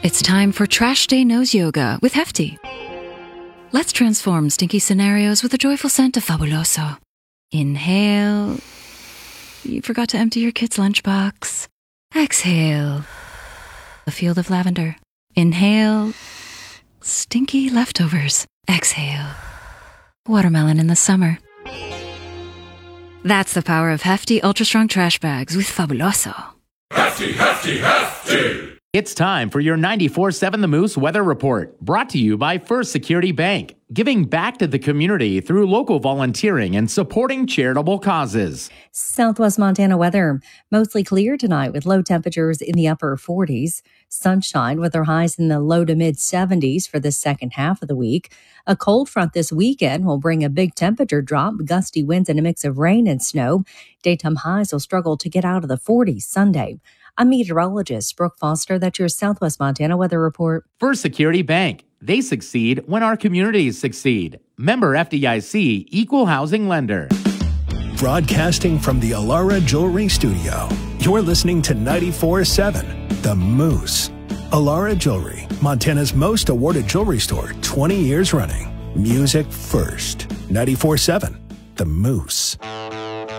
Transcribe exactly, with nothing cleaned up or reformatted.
It's time for Trash Day Nose Yoga with Hefty. Let's transform stinky scenarios with a joyful scent of Fabuloso. Inhale. You forgot to empty your kid's lunchbox. Exhale. A field of lavender. Inhale. Stinky leftovers. Exhale. Watermelon in the summer. That's the power of Hefty Ultra Strong Trash Bags with Fabuloso. Hefty, hefty, hefty! It's time for your ninety-four seven The Moose Weather Report, brought to you by First Security Bank, giving back to the community through local volunteering and supporting charitable causes. Southwest Montana weather, mostly clear tonight with low temperatures in the upper forties. Sunshine with our highs in the low to mid seventies for the second half of the week. A cold front this weekend will bring a big temperature drop, gusty winds and a mix of rain and snow. Daytime highs will struggle to get out of the forties Sunday. I'm meteorologist Brooke Foster. That's your Southwest Montana weather report. First Security Bank. They succeed when our communities succeed. Member F D I C, Equal Housing Lender. Broadcasting from the Alara Jewelry Studio, you're listening to ninety-four seven The Moose. Alara Jewelry, Montana's most awarded jewelry store, twenty years running. Music first. ninety-four seven The Moose.